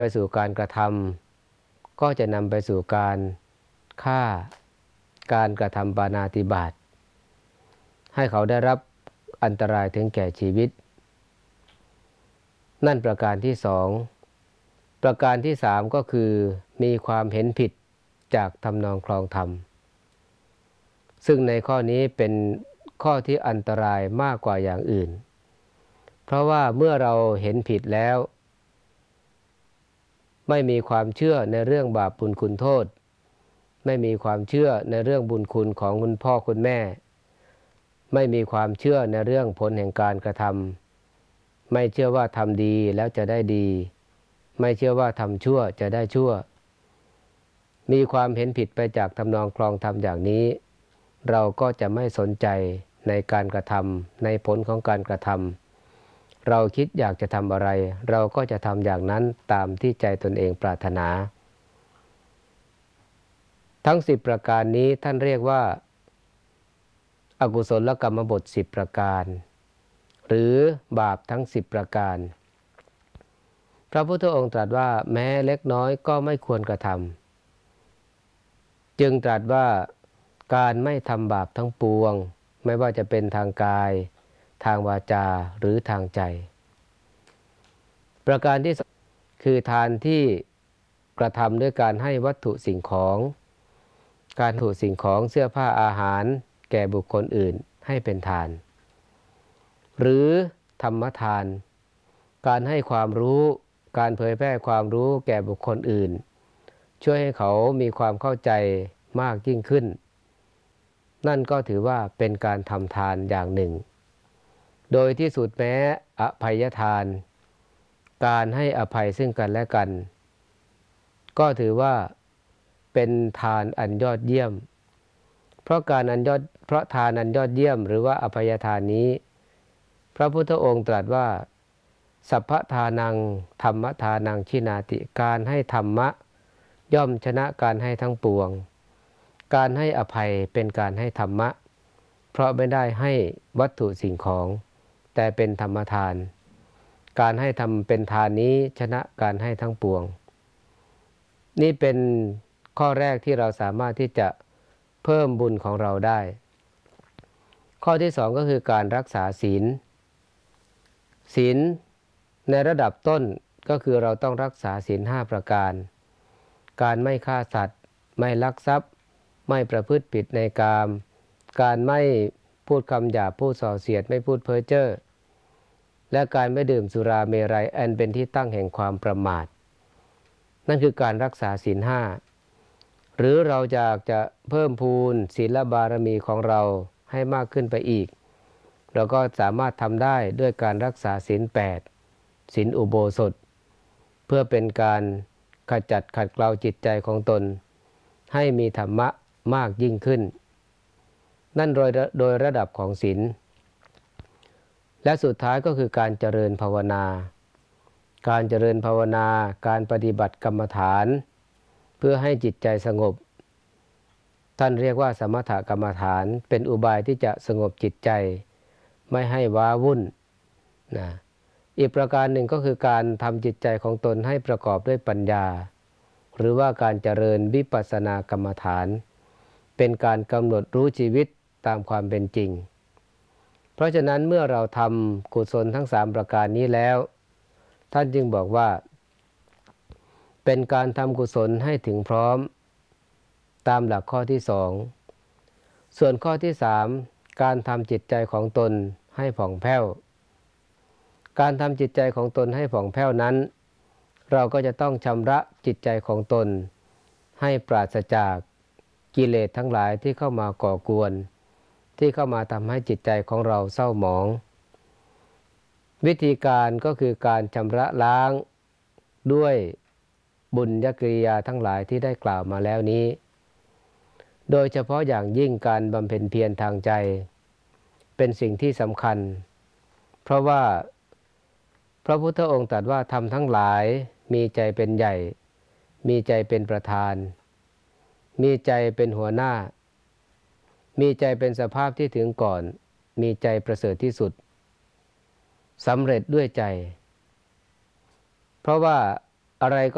ไปสู่การกระทำก็จะนำไปสู่การฆ่าการกระทำปาณาติบาตให้เขาได้รับอันตรายถึงแก่ชีวิตนั่นประการที่สองประการที่สามก็คือมีความเห็นผิดจากทำนองคลองธรรมซึ่งในข้อนี้เป็นข้อที่อันตรายมากกว่าอย่างอื่นเพราะว่าเมื่อเราเห็นผิดแล้วไม่มีความเชื่อในเรื่องบาปบุญคุณโทษไม่มีความเชื่อในเรื่องบุญคุณของคุณพ่อคุณแม่ไม่มีความเชื่อในเรื่องผลแห่งการกระทำไม่เชื่อว่าทำดีแล้วจะได้ดีไม่เชื่อว่าทำชั่วจะได้ชั่วมีความเห็นผิดไปจากทำนองคลองธรรมอย่างนี้เราก็จะไม่สนใจในการกระทำในผลของการกระทำเราคิดอยากจะทำอะไรเราก็จะทำอย่างนั้นตามที่ใจตนเองปรารถนาทั้ง10ประการนี้ท่านเรียกว่าอกุศลกรรมบท10ประการหรือบาปทั้ง10ประการพระพุทธองค์ตรัสว่าแม้เล็กน้อยก็ไม่ควรกระทำจึงตรัสว่าการไม่ทำบาปทั้งปวงไม่ว่าจะเป็นทางกายทางวาจาหรือทางใจประการที่คือทานที่กระทำด้วยการให้วัตถุสิ่งของการถูสิ่งของเสื้อผ้าอาหารแก่บุคคลอื่นให้เป็นทานหรือธรรมทานการให้ความรู้การเผยแพร่ความรู้แก่บุคคลอื่นช่วยให้เขามีความเข้าใจมากยิ่งขึ้นนั่นก็ถือว่าเป็นการทำทานอย่างหนึ่งโดยที่สุดแม้อภัยทานการให้อภัยซึ่งกันและกันก็ถือว่าเป็นทานอันยอดเยี่ยมเพราะทานอันยอดเยี่ยมหรือว่าอภัยทานนี้พระพุทธองค์ตรัสว่าสัพพทานังธรรมทานังชินาติการให้ธรรมะย่อมชนะการให้ทั้งปวงการให้อภัยเป็นการให้ธรรมะเพราะไม่ได้ให้วัตถุสิ่งของแต่เป็นธรรมทานการให้ทำเป็นทานนี้ชนะการให้ทั้งปวงนี่เป็นข้อแรกที่เราสามารถที่จะเพิ่มบุญของเราได้ข้อที่สองก็คือการรักษาศีลในระดับต้นก็คือเราต้องรักษาศีล5ประการการไม่ฆ่าสัตว์ไม่ลักทรัพย์ไม่ประพฤติผิดในกามการไม่พูดคำหยาบพูดส่อเสียดไม่พูดเพ้อเจ้อและการไม่ดื่มสุราเมรัยอันเป็นที่ตั้งแห่งความประมาทนั่นคือการรักษาศีล5หรือเราอยากจะเพิ่มพูนศีลบารมีของเราให้มากขึ้นไปอีกเราก็สามารถทำได้ด้วยการรักษาศีล8ศีลอุโบสถเพื่อเป็นการขจัดขัดเกลาจิตใจของตนให้มีธรรมะมากยิ่งขึ้นนั่นโดยระดับของศีลและสุดท้ายก็คือการเจริญภาวนาการเจริญภาวนาการปฏิบัติกรรมฐานเพื่อให้จิตใจสงบท่านเรียกว่าสมถกรรมฐานเป็นอุบายที่จะสงบจิตใจไม่ให้ว้าวุ่นนะอีกประการหนึ่งก็คือการทำจิตใจของตนให้ประกอบด้วยปัญญาหรือว่าการเจริญวิปัสสนากรรมฐานเป็นการกำหนดรู้ชีวิตตามความเป็นจริงเพราะฉะนั้นเมื่อเราทำกุศลทั้ง3ประการนี้แล้วท่านจึงบอกว่าเป็นการทำกุศลให้ถึงพร้อมตามหลักข้อที่2ส่วนข้อที่3การทำจิตใจของตนให้ผ่องแผ้วการทำจิตใจของตนให้ผ่องแผ้วนั้นเราก็จะต้องชำระจิตใจของตนให้ปราศจากกิเลสทั้งหลายที่เข้ามาก่อกวนที่เข้ามาทำให้จิตใจของเราเศร้าหมองวิธีการก็คือการชำระล้างด้วยบุญญกิริยาทั้งหลายที่ได้กล่าวมาแล้วนี้โดยเฉพาะอย่างยิ่งการบำเพ็ญเพียรทางใจเป็นสิ่งที่สำคัญเพราะว่าพระพุทธองค์ตรัสว่าธรรมทั้งหลายมีใจเป็นใหญ่มีใจเป็นประธานมีใจเป็นหัวหน้ามีใจเป็นสภาพที่ถึงก่อนมีใจประเสริฐที่สุดสำเร็จด้วยใจเพราะว่าอะไรก็